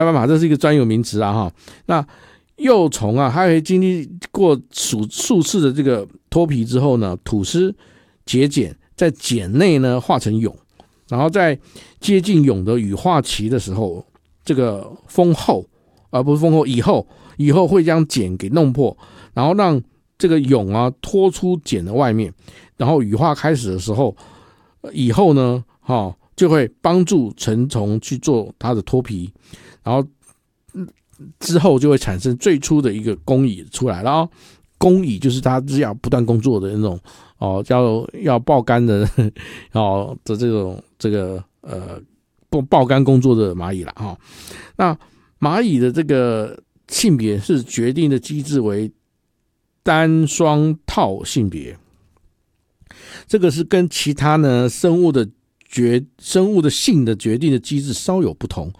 斑马这是一个专有名词啊哈。那幼虫啊，它会经历过数次的这个脱皮之后呢，吐丝结茧，在茧内呢化成蛹，然后在接近蛹的羽化期的时候，这个丰后不是丰后，以后会将茧给弄破，然后让这个蛹啊拖出茧的外面，然后羽化开始的时候，以后呢就会帮助成虫去做它的脱皮，然后之后就会产生最初的一个工蚁出来了工蚁就是它是要不断工作的那种要爆肝的的这个爆肝工作的蚂蚁啦那蚂蚁的这个性别是决定的机制为单双套性别，这个是跟其他呢生物的性的决定的机制稍有不同。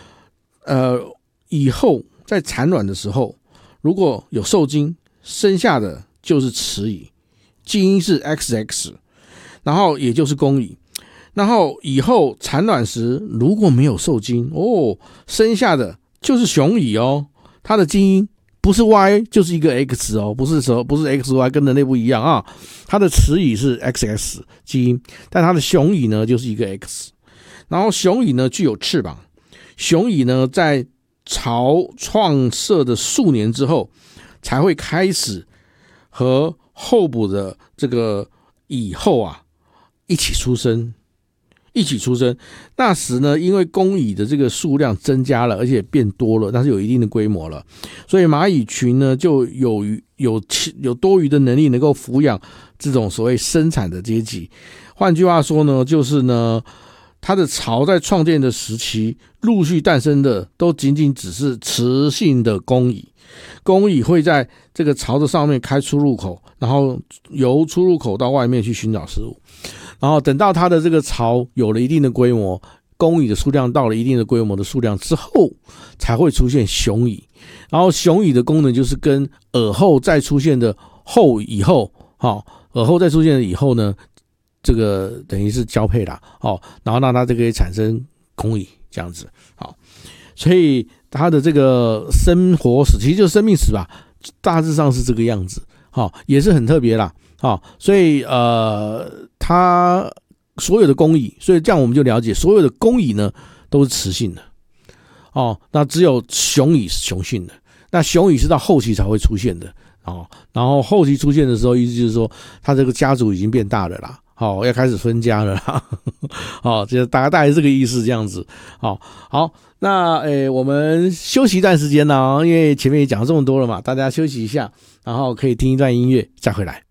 以后在产卵的时候，如果有受精，生下的就是雌蚁，基因是 XX， 然后也就是公蚁。然后以后产卵时如果没有受精生下的就是雄蚁它的基因不是 Y 就是一个 X 不是 XY 跟人类不一样啊。它的雌蚁是 XX 基因，但它的雄蚁呢就是一个 X。然后雄蚁呢具有翅膀，雄蚁呢在巢创设的数年之后，才会开始和候补的这个蚁后一起出生。那时呢，因为工蚁的这个数量增加了，而且变多了，但是有一定的规模了，所以蚂蚁群呢就有多余的能力能够抚养这种所谓生产的阶级。换句话说呢，就是呢，它的巢在创建的时期陆续诞生的都仅仅只是雌性的工蚁。工蚁会在这个巢的上面开出入口，然后由出入口到外面去寻找食物，然后等到它的这个巢有了一定的规模，工蚁的数量到了一定的规模的数量之后，才会出现雄蚁。然后雄蚁的功能就是跟耳后再出现的以后耳后再出现的以后呢，这个等于是交配啦然后让它这个可以产生工蚁这样子所以它的这个生活史其实就是生命史吧，大致上是这个样子也是很特别啦所以它所有的工蚁，所以这样我们就了解所有的工蚁呢都是雌性的那只有雄蚁是雄性的，那雄蚁是到后期才会出现的然后后期出现的时候，意思就是说它这个家族已经变大了啦要开始分家了啦这大概是这个意思这样子好那我们休息一段时间呢因为前面也讲了这么多了嘛，大家休息一下，然后可以听一段音乐再回来。